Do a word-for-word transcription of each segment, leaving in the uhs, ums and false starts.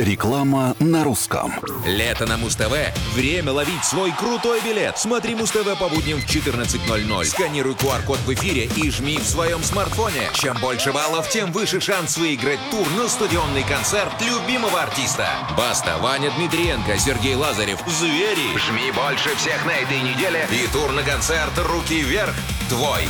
Реклама на русском. Лето на Муз-ТВ. Время ловить свой крутой билет. Смотри Муз-ТВ по будням в четырнадцать ноль ноль. Сканируй ку ар-код в эфире и жми в своем смартфоне. Чем больше баллов, тем выше шанс выиграть тур на стадионный концерт любимого артиста. Баста, Ваня Дмитриенко, Сергей Лазарев. Звери. Жми больше всех на этой неделе. И тур на концерт «Руки вверх» твой.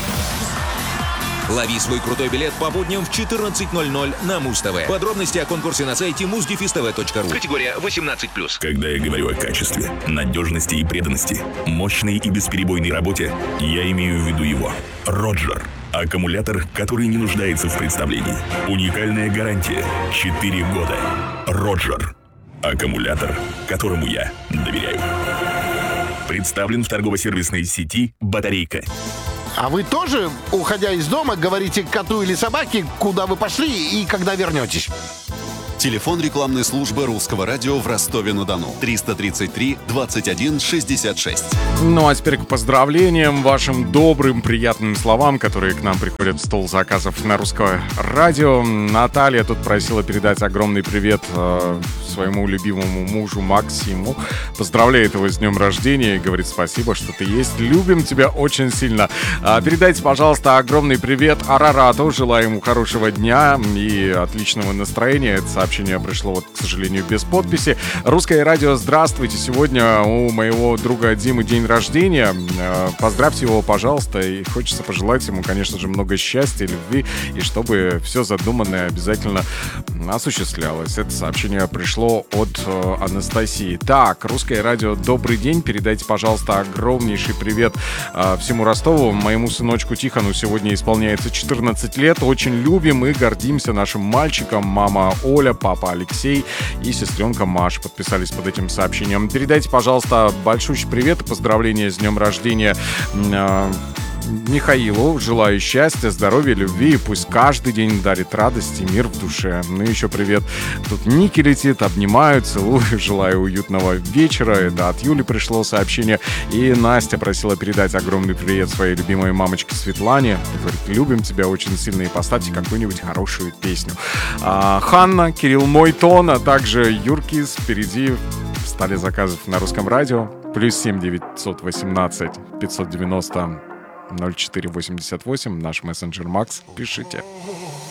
Лови свой крутой билет по будням в четырнадцать ноль ноль на Муз-ТВ. Подробности о конкурсе на сайте муз дефис тэ вэ точка ру. Категория восемнадцать плюс. Когда я говорю о качестве, надежности и преданности, мощной и бесперебойной работе, я имею в виду его. Роджер. Аккумулятор, который не нуждается в представлении. Уникальная гарантия. четыре года. Роджер. Аккумулятор, которому я доверяю. Представлен в торгово-сервисной сети «Батарейка». А вы тоже, уходя из дома, говорите коту или собаке, куда вы пошли и когда вернетесь? Телефон рекламной службы Русского радио в Ростове-на-Дону. триста тридцать три двадцать один шестьдесят шесть. Ну а теперь к поздравлениям, вашим добрым, приятным словам, которые к нам приходят в стол заказов на Русское радио. Наталья тут просила передать огромный привет э, своему любимому мужу Максиму. Поздравляет его с днем рождения и говорит спасибо, что ты есть. Любим тебя очень сильно. А, передайте, пожалуйста, огромный привет Арарату. Желаю ему хорошего дня и отличного настроения. Это сообщение пришло, вот, к сожалению, без подписи. Русское радио, здравствуйте. Сегодня у моего друга Димы день рождения. Поздравьте его, пожалуйста. И хочется пожелать ему, конечно же, много счастья, любви. И чтобы все задуманное обязательно осуществлялось. Это сообщение пришло от э, Анастасии. Так, Русское радио, добрый день. Передайте, пожалуйста, огромнейший привет э, всему Ростову. Моему сыночку Тихону сегодня исполняется четырнадцать лет. Очень любим и гордимся нашим мальчиком. Мама Оля, папа Алексей и сестренка Маша подписались под этим сообщением. Передайте, пожалуйста, большущий привет и поздравления с днем рождения э, Михаилу. Желаю счастья, здоровья, любви. И пусть каждый день дарит радость и мир в душе. Ну и еще привет. Тут Ники летит. Обнимаю, целую. Желаю уютного вечера. Это от Юли пришло сообщение. И Настя просила передать огромный привет своей любимой мамочке Светлане. Говорит, любим тебя очень сильно и поставьте какую-нибудь хорошую песню. А, Ханна, Кирилл Мойтон, а также Юркис. Впереди в столе заказов на Русском радио. Плюс семь девятьсот восемнадцать пятьсот девяносто ноль четыре восемьдесят восемь, наш мессенджер Макс. Пишите.